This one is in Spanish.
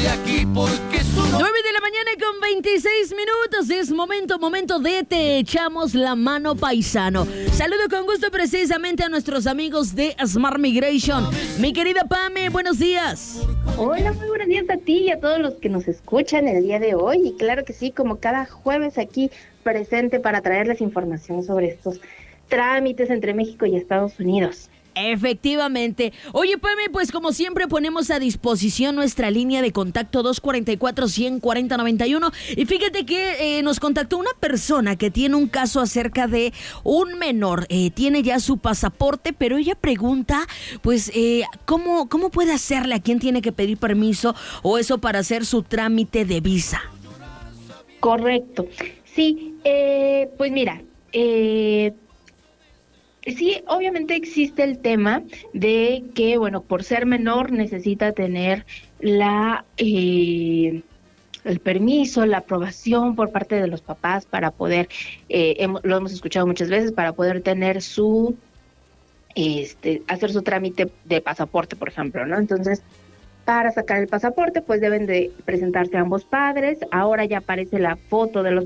9 de la mañana con 26 minutos. Es momento de Te Echamos la Mano, paisano. Saludo con gusto precisamente a nuestros amigos de Smart Migration. Mi querida Pame, buenos días. Hola, muy buenos días a ti y a todos los que nos escuchan el día de hoy. Y claro que sí, como cada jueves aquí presente para traerles información sobre estos trámites entre México y Estados Unidos. Efectivamente. Oye, Pame, pues como siempre ponemos a disposición nuestra línea de contacto 244-140-91. Y fíjate que nos contactó una persona que tiene un caso acerca de un menor. Tiene ya su pasaporte, pero ella pregunta, pues, ¿cómo puede hacerle? ¿A quién tiene que pedir permiso o eso para hacer su trámite de visa? Correcto. Sí, pues mira, sí, obviamente existe el tema de que, bueno, por ser menor necesita tener el permiso, la aprobación por parte de los papás para poder, lo hemos escuchado muchas veces, para poder tener hacer su trámite de pasaporte, por ejemplo, ¿no? Entonces, para sacar el pasaporte, pues deben de presentarse ambos padres. Ahora ya aparece la foto de los